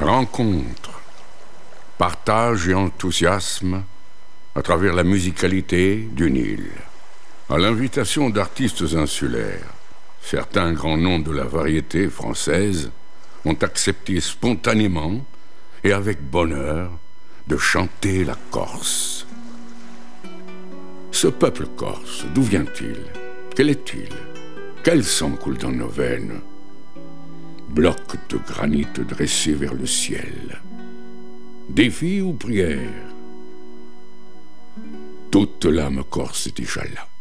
Rencontre, partage et enthousiasme à travers la musicalité d'une île. À l'invitation d'artistes insulaires, certains grands noms de la variété française ont accepté spontanément et avec bonheur de chanter la Corse. Ce peuple corse, d'où vient-il? Quel est-il? Quel sang coule dans nos veines? Blocs de granit dressés vers le ciel. Défi ou prière? Toute l'âme corse est déjà là.